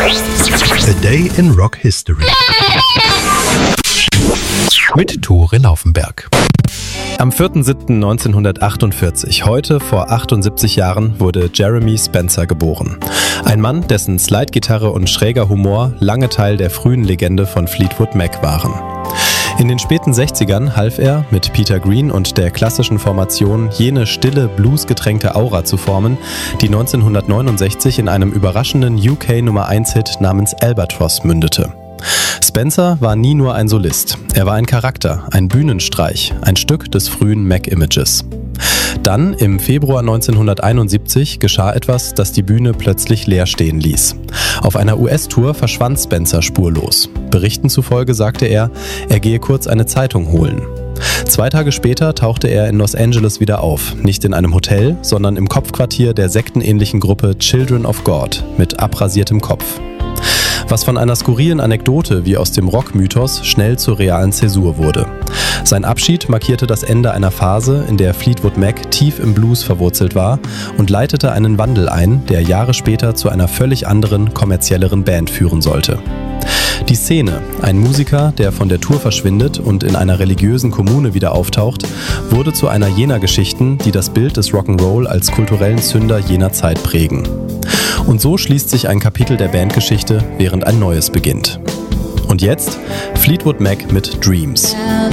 A Day in Rock History mit Tore Laufenberg. Am 4.7.1948, heute vor 78 Jahren, wurde Jeremy Spencer geboren. Ein Mann, dessen Slidegitarre und schräger Humor lange Teil der frühen Legende von Fleetwood Mac waren. In den späten 60ern half er, mit Peter Green und der klassischen Formation jene stille, bluesgetränkte Aura zu formen, die 1969 in einem überraschenden UK-Nummer-1-Hit namens Albatross mündete. Spencer war nie nur ein Solist. Er war ein Charakter, ein Bühnenstreich, ein Stück des frühen Mac-Images. Dann, im Februar 1971, geschah etwas, das die Bühne plötzlich leer stehen ließ. Auf einer US-Tour verschwand Spencer spurlos. Berichten zufolge sagte er gehe kurz eine Zeitung holen. 2 Tage später tauchte er in Los Angeles wieder auf, nicht in einem Hotel, sondern im Kopfquartier der sektenähnlichen Gruppe Children of God mit abrasiertem Kopf. Was von einer skurrilen Anekdote wie aus dem Rockmythos schnell zur realen Zäsur wurde. Sein Abschied markierte das Ende einer Phase, in der Fleetwood Mac tief im Blues verwurzelt war und leitete einen Wandel ein, der Jahre später zu einer völlig anderen, kommerzielleren Band führen sollte. Die Szene, ein Musiker, der von der Tour verschwindet und in einer religiösen Kommune wieder auftaucht, wurde zu einer jener Geschichten, die das Bild des Rock'n'Roll als kulturellen Zünder jener Zeit prägen. Und so schließt sich ein Kapitel der Bandgeschichte, während ein neues beginnt. Und jetzt Fleetwood Mac mit Dreams.